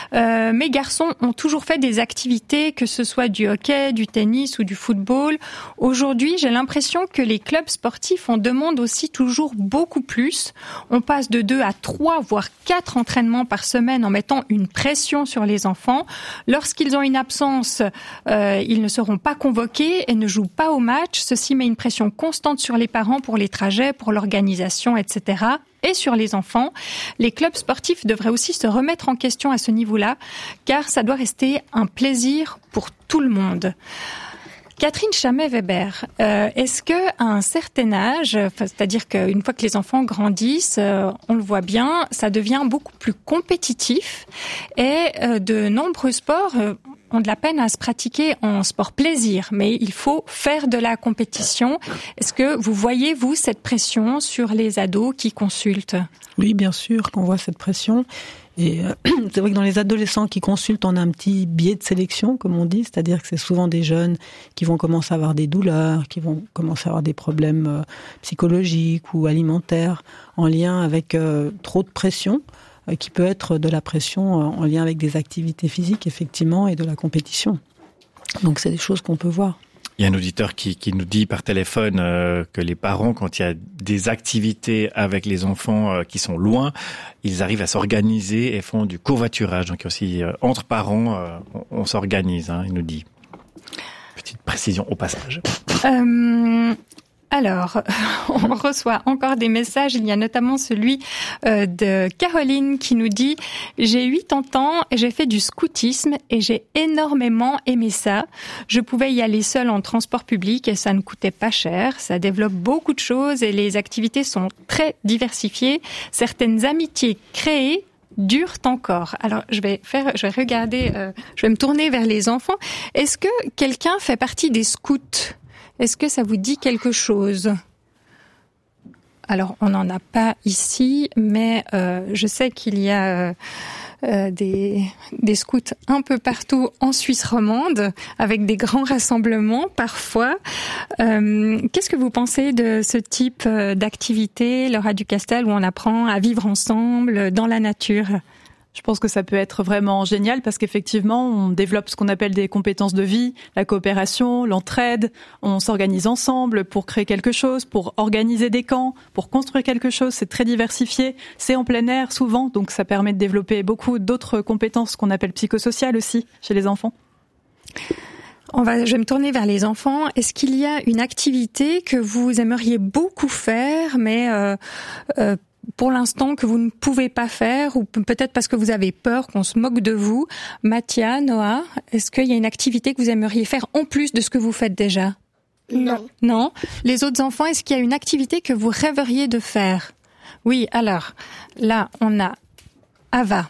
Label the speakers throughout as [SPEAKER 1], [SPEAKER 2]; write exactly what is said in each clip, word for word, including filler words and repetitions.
[SPEAKER 1] Euh, mes garçons ont toujours fait des activités, que ce soit du hockey, du tennis ou du football. Aujourd'hui, j'ai l'impression que les clubs sportifs en demandent aussi toujours beaucoup plus. On passe de deux à trois, voire quatre entraînements par semaine en mettant une pression sur les enfants. Lorsqu'ils ont une absence, euh, ils ne seront pas convoqués et ne jouent pas au match. Ceci met une pression constante sur les parents pour les trajets, pour l'organisation, et cetera. Et sur les enfants. Les clubs sportifs devraient aussi se remettre en question à ce niveau-là, car ça doit rester un plaisir pour tout le monde. Catherine Chamet-Weber, euh, est-ce que à un certain âge, c'est-à-dire qu'une fois que les enfants grandissent, euh, on le voit bien, ça devient beaucoup plus compétitif et euh, de nombreux sports euh, ont de la peine à se pratiquer en sport plaisir, mais il faut faire de la compétition. Est-ce que vous voyez, vous, cette pression sur les ados qui consultent ?
[SPEAKER 2] Oui, bien sûr qu'on voit cette pression. Et euh, c'est vrai que dans les adolescents qui consultent, on a un petit biais de sélection, comme on dit, c'est-à-dire que c'est souvent des jeunes qui vont commencer à avoir des douleurs, qui vont commencer à avoir des problèmes euh, psychologiques ou alimentaires en lien avec euh, trop de pression, euh, qui peut être de la pression euh, en lien avec des activités physiques, effectivement, et de la compétition. Donc c'est des choses qu'on peut voir.
[SPEAKER 3] Il y a un auditeur qui, qui nous dit par téléphone euh, que les parents, quand il y a des activités avec les enfants euh, qui sont loin, ils arrivent à s'organiser et font du covoiturage. Donc aussi, euh, entre parents, euh, on, on s'organise, hein, il nous dit. Petite précision au passage.
[SPEAKER 1] Euh... Alors, on reçoit encore des messages. Il y a notamment celui euh, de Caroline qui nous dit « J'ai quatre-vingts ans et j'ai fait du scoutisme et j'ai énormément aimé ça. Je pouvais y aller seule en transport public et ça ne coûtait pas cher. Ça développe beaucoup de choses et les activités sont très diversifiées. Certaines amitiés créées durent encore. » Alors, je vais faire, je vais regarder, euh, je vais me tourner vers les enfants. Est-ce que quelqu'un fait partie des scouts ? Est-ce que ça vous dit quelque chose ? Alors, on n'en a pas ici, mais euh, je sais qu'il y a euh, euh, des, des scouts un peu partout en Suisse romande, avec des grands rassemblements parfois. Euh, qu'est-ce que vous pensez de ce type d'activité, Laura Ducastel, où on apprend à vivre ensemble dans la nature ?
[SPEAKER 4] Je pense que ça peut être vraiment génial parce qu'effectivement, on développe ce qu'on appelle des compétences de vie, la coopération, l'entraide, on s'organise ensemble pour créer quelque chose, pour organiser des camps, pour construire quelque chose, c'est très diversifié, c'est en plein air souvent, donc ça permet de développer beaucoup d'autres compétences qu'on appelle psychosociales aussi chez les enfants.
[SPEAKER 1] On va, je vais me tourner vers les enfants. Est-ce qu'il y a une activité que vous aimeriez beaucoup faire, mais euh, euh, pour l'instant que vous ne pouvez pas faire, ou peut-être parce que vous avez peur qu'on se moque de vous? Mathia, Noah, est-ce qu'il y a une activité que vous aimeriez faire en plus de ce que vous faites déjà?
[SPEAKER 5] Non.
[SPEAKER 1] Non. Les autres enfants, est-ce qu'il y a une activité que vous rêveriez de faire? Oui, alors, là, on a Ava.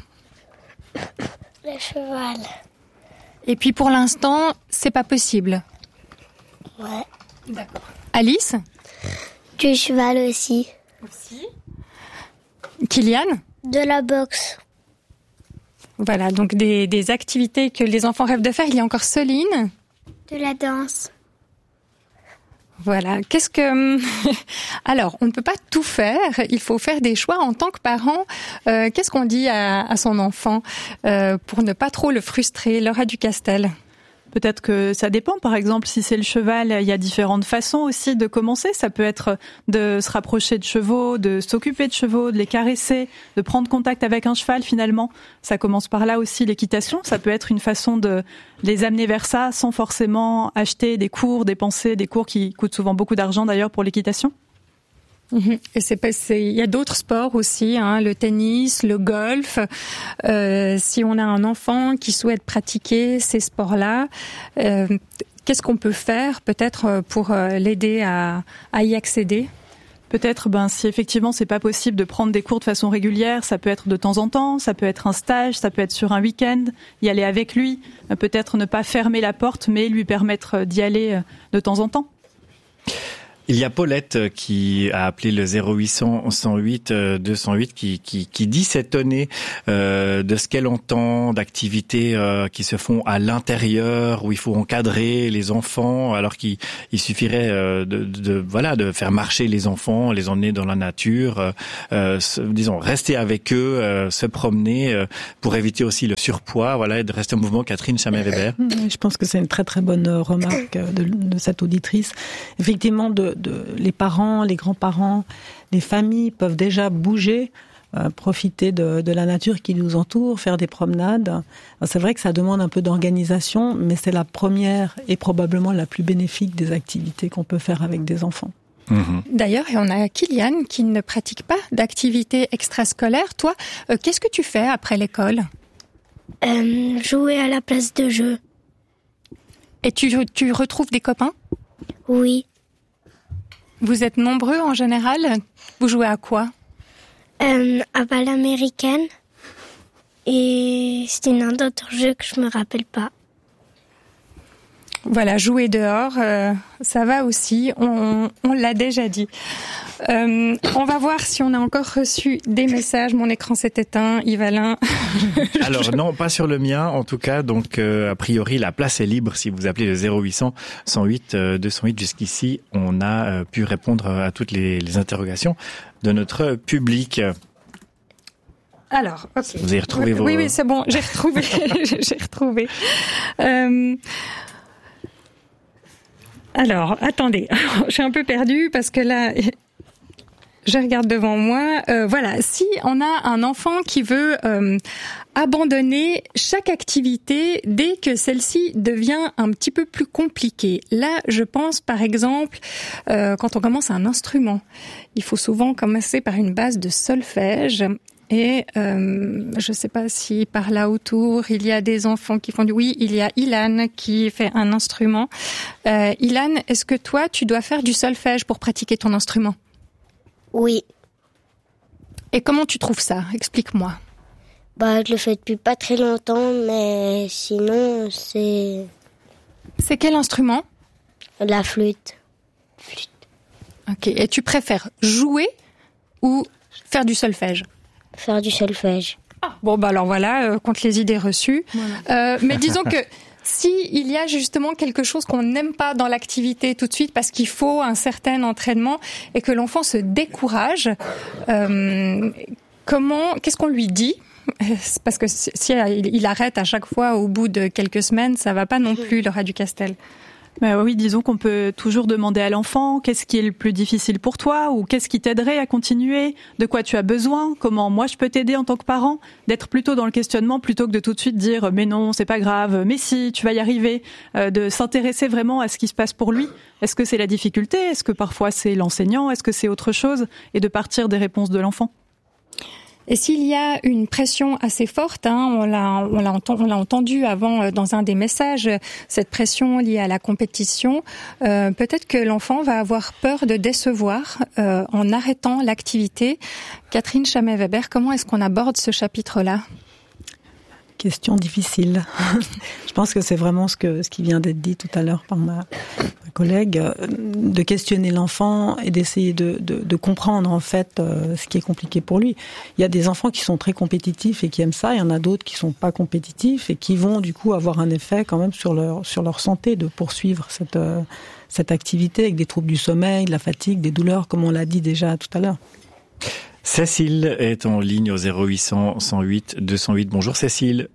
[SPEAKER 5] Le cheval.
[SPEAKER 1] Et puis pour l'instant, c'est pas possible.
[SPEAKER 5] Ouais.
[SPEAKER 1] D'accord. Alice?
[SPEAKER 5] Du cheval aussi.
[SPEAKER 1] Aussi. Kylian?
[SPEAKER 5] De la boxe.
[SPEAKER 1] Voilà, donc des, des activités que les enfants rêvent de faire. Il y a encore Soline.
[SPEAKER 5] De la danse.
[SPEAKER 1] Voilà. Qu'est-ce que... Alors, on ne peut pas tout faire. Il faut faire des choix en tant que parent. Euh, qu'est-ce qu'on dit à, à son enfant euh, pour ne pas trop le frustrer? Laura Ducastel.
[SPEAKER 4] Peut-être que ça dépend. Par exemple, si c'est le cheval, il y a différentes façons aussi de commencer. Ça peut être de se rapprocher de chevaux, de s'occuper de chevaux, de les caresser, de prendre contact avec un cheval finalement. Ça commence par là aussi, l'équitation. Ça peut être une façon de les amener vers ça sans forcément acheter des cours, dépenser des cours qui coûtent souvent beaucoup d'argent d'ailleurs pour l'équitation.
[SPEAKER 1] Et c'est pas, c'est, il y a d'autres sports aussi, hein, le tennis, le golf. Euh, si on a un enfant qui souhaite pratiquer ces sports-là, euh, qu'est-ce qu'on peut faire peut-être pour l'aider à, à y accéder?
[SPEAKER 4] Peut-être, ben, si effectivement c'est pas possible de prendre des cours de façon régulière, ça peut être de temps en temps, ça peut être un stage, ça peut être sur un week-end, y aller avec lui, peut-être ne pas fermer la porte, mais lui permettre d'y aller de temps en temps.
[SPEAKER 3] Il y a Paulette qui a appelé le zéro huit cent cent huit deux cent huit qui, qui, qui dit s'étonner euh, de ce qu'elle entend d'activités euh, qui se font à l'intérieur, où il faut encadrer les enfants, alors qu'il il suffirait euh, de, de, de voilà de faire marcher les enfants, les emmener dans la nature, euh, euh, se, disons rester avec eux, euh, se promener euh, pour éviter aussi le surpoids, voilà, et de rester en mouvement. Catherine Chamet-Weber.
[SPEAKER 2] Je pense que c'est une très très bonne remarque de, de cette auditrice. Effectivement, de De, les parents, les grands-parents, les familles peuvent déjà bouger, euh, profiter de, de la nature qui nous entoure, faire des promenades. Alors, c'est vrai que ça demande un peu d'organisation, mais c'est la première et probablement la plus bénéfique des activités qu'on peut faire avec des enfants.
[SPEAKER 1] Mmh. D'ailleurs, et on a Kylian qui ne pratique pas d'activité extrascolaire. Toi, euh, qu'est-ce que tu fais après l'école ?
[SPEAKER 5] euh, Jouer à la place de jeu.
[SPEAKER 1] Et tu, tu retrouves des copains ?
[SPEAKER 5] Oui.
[SPEAKER 1] Vous êtes nombreux en général ? Vous jouez à quoi ?
[SPEAKER 5] euh, À balle américaine. Et c'est un autre jeu que je me rappelle pas.
[SPEAKER 1] Voilà, jouer dehors, euh, ça va aussi, on, on l'a déjà dit. Euh, on va voir si on a encore reçu des messages. Mon écran s'est éteint, Yves-Alain.
[SPEAKER 3] Alors non, pas sur le mien en tout cas, donc euh, a priori la place est libre si vous appelez le zéro huit cent cent huit deux cent huit. Jusqu'ici, on a euh, pu répondre à toutes les, les interrogations de notre public.
[SPEAKER 1] Alors, ok.
[SPEAKER 3] Vous avez retrouvé vos...
[SPEAKER 1] Oui, oui, c'est bon, j'ai retrouvé, j'ai retrouvé. Euh... Alors, attendez, je suis un peu perdue parce que là, je regarde devant moi. Euh, voilà, si on a un enfant qui veut euh, abandonner chaque activité dès que celle-ci devient un petit peu plus compliquée. Là, je pense par exemple, euh, quand on commence un instrument, il faut souvent commencer par une base de solfège. Et euh, je ne sais pas si par là autour, il y a des enfants qui font du... Oui, il y a Ilan qui fait un instrument. Euh, Ilan, est-ce que toi, tu dois faire du solfège pour pratiquer ton instrument ?
[SPEAKER 5] Oui.
[SPEAKER 1] Et comment tu trouves ça ? Explique-moi.
[SPEAKER 5] Bah, je le fais depuis pas très longtemps, mais sinon, c'est...
[SPEAKER 1] C'est quel instrument ?
[SPEAKER 5] La flûte.
[SPEAKER 1] Flûte. Ok. Et tu préfères jouer ou faire du solfège ?
[SPEAKER 5] Faire du solfège.
[SPEAKER 1] Ah, bon, bah alors voilà, euh, contre les idées reçues. Voilà. Euh, mais disons que si il y a justement quelque chose qu'on n'aime pas dans l'activité tout de suite parce qu'il faut un certain entraînement et que l'enfant se décourage, euh, comment, qu'est-ce qu'on lui dit ? Parce que si, si il arrête à chaque fois au bout de quelques semaines, ça va pas non plus, Laura Ducastel.
[SPEAKER 4] Bah oui, disons qu'on peut toujours demander à l'enfant qu'est-ce qui est le plus difficile pour toi ou qu'est-ce qui t'aiderait à continuer, de quoi tu as besoin, comment moi je peux t'aider en tant que parent, d'être plutôt dans le questionnement plutôt que de tout de suite dire mais non, c'est pas grave, mais si, tu vas y arriver, euh, de s'intéresser vraiment à ce qui se passe pour lui. Est-ce que c'est la difficulté ? Est-ce que parfois c'est l'enseignant ? Est-ce que c'est autre chose ? Et de partir des réponses de l'enfant.
[SPEAKER 1] Et s'il y a une pression assez forte, hein, on l'a, on l'a, on l'a entendu avant dans un des messages, cette pression liée à la compétition, euh, peut-être que l'enfant va avoir peur de décevoir euh, en arrêtant l'activité. Catherine Chamet-Weber, comment est-ce qu'on aborde ce chapitre-là ?
[SPEAKER 2] Question difficile. Je pense que c'est vraiment ce que ce qui vient d'être dit tout à l'heure par ma, ma collègue, de questionner l'enfant et d'essayer de, de, de comprendre en fait euh, ce qui est compliqué pour lui. Il y a des enfants qui sont très compétitifs et qui aiment ça, il y en a d'autres qui sont pas compétitifs et qui vont du coup avoir un effet quand même sur leur sur leur santé de poursuivre cette euh, cette activité avec des troubles du sommeil, de la fatigue, des douleurs, comme on l'a dit déjà tout à l'heure.
[SPEAKER 3] Cécile est en ligne au zéro huit cent cent huit deux cent huit. Bonjour Cécile.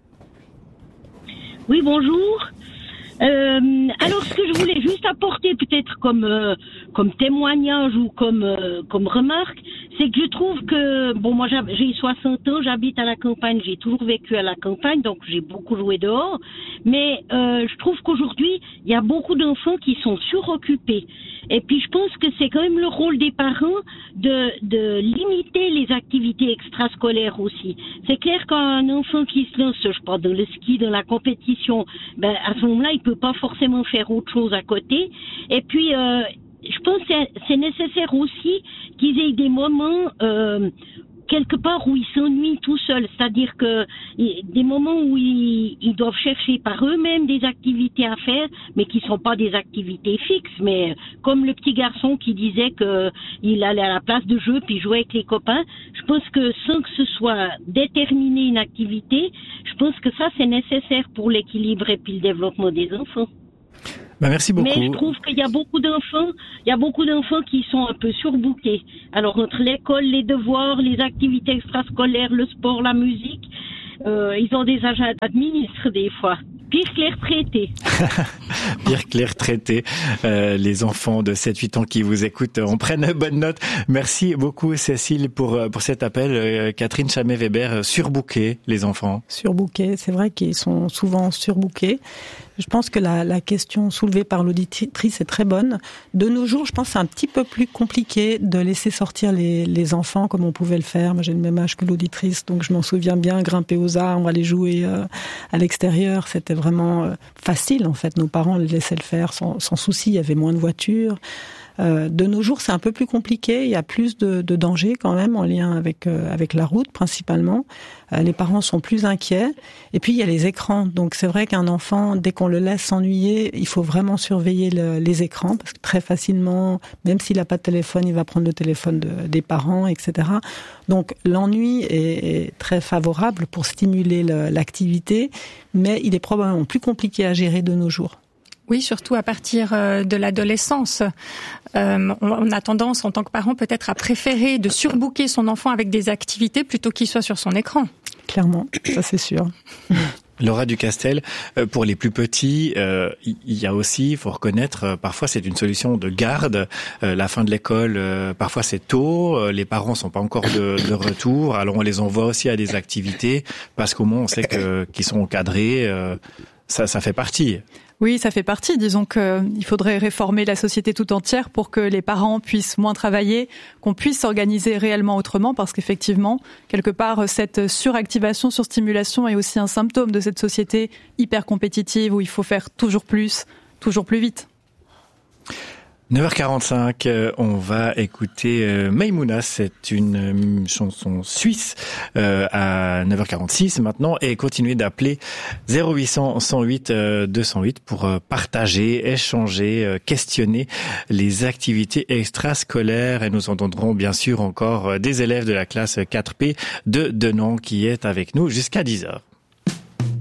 [SPEAKER 6] Oui, bonjour. Euh, alors, ce que je voulais juste apporter peut-être comme euh, comme témoignage ou comme euh, comme remarque, c'est que je trouve que, bon, moi j'ai soixante ans, j'habite à la campagne, j'ai toujours vécu à la campagne, donc j'ai beaucoup joué dehors, mais euh, je trouve qu'aujourd'hui, il y a beaucoup d'enfants qui sont suroccupés. Et puis je pense que c'est quand même le rôle des parents de, de limiter les activités extrascolaires aussi. C'est clair qu'un enfant qui se lance, je sais pas, dans le ski, dans la compétition, ben à ce moment-là, il peut pas forcément faire autre chose à côté. Et puis euh, je pense que c'est nécessaire aussi qu'ils aient des moments euh, quelque part où ils s'ennuient tout seuls, c'est-à-dire que des moments où ils, ils doivent chercher par eux-mêmes des activités à faire, mais qui sont pas des activités fixes, mais comme le petit garçon qui disait que il allait à la place de jeu puis jouait avec les copains, je pense que sans que ce soit déterminer une activité, je pense que ça c'est nécessaire pour l'équilibre et puis le développement des enfants.
[SPEAKER 3] Bah, merci beaucoup.
[SPEAKER 6] Mais je trouve qu'il y a beaucoup d'enfants, il y a beaucoup d'enfants qui sont un peu surbookés. Alors entre l'école, les devoirs, les activités extrascolaires, le sport, la musique, euh, ils ont des agendas de ministres des fois. Pire que les retraités.
[SPEAKER 3] Pire que les retraités. Euh, les enfants de sept huit ans qui vous écoutent, on prenne bonne note. Merci beaucoup Cécile pour pour cet appel. Euh, Catherine Chamet-Weber, surbookés les enfants.
[SPEAKER 2] Surbookés, c'est vrai qu'ils sont souvent surbookés. Je pense que la, la question soulevée par l'auditrice est très bonne. De nos jours, je pense que c'est un petit peu plus compliqué de laisser sortir les, les enfants comme on pouvait le faire. Moi, j'ai le même âge que l'auditrice, donc je m'en souviens bien, grimper aux arbres, aller jouer euh, à l'extérieur. C'était vraiment euh, facile, en fait. Nos parents les laissaient le faire sans, sans souci. Il y avait moins de voitures. Euh, de nos jours, c'est un peu plus compliqué. Il y a plus de, de dangers quand même en lien avec euh, avec la route principalement. Euh, les parents sont plus inquiets. Et puis il y a les écrans. Donc c'est vrai qu'un enfant, dès qu'on le laisse s'ennuyer, il faut vraiment surveiller le, les écrans parce que très facilement, même s'il n'a pas de téléphone, il va prendre le téléphone de, des parents, et cetera. Donc l'ennui est, est très favorable pour stimuler le, l'activité, mais il est probablement plus compliqué à gérer de nos jours.
[SPEAKER 1] Oui, surtout à partir de l'adolescence. Euh, on a tendance, en tant que parent, peut-être à préférer de surbooker son enfant avec des activités plutôt qu'il soit sur son écran.
[SPEAKER 2] Clairement, ça c'est sûr.
[SPEAKER 3] Laura Ducastel, pour les plus petits, euh, il y a aussi, il faut reconnaître, parfois c'est une solution de garde. Euh, la fin de l'école, euh, parfois c'est tôt, euh, les parents sont pas encore de, de retour, alors on les envoie aussi à des activités parce qu'au moins on sait que qu'ils sont encadrés. Euh, ça, ça fait partie.
[SPEAKER 4] Oui, ça fait partie. Disons qu'il faudrait réformer la société tout entière pour que les parents puissent moins travailler, qu'on puisse s'organiser réellement autrement, parce qu'effectivement, quelque part, cette suractivation, surstimulation est aussi un symptôme de cette société hyper compétitive où il faut faire toujours plus, toujours plus vite.
[SPEAKER 3] neuf heures quarante-cinq, on va écouter Maïmouna, c'est une chanson suisse euh, à neuf heures quarante-six maintenant, et continuer d'appeler zéro huit cents, cent huit, deux cent huit pour partager, échanger, questionner les activités extrascolaires, et nous entendrons bien sûr encore des élèves de la classe quatre P de Denon qui est avec nous jusqu'à dix heures.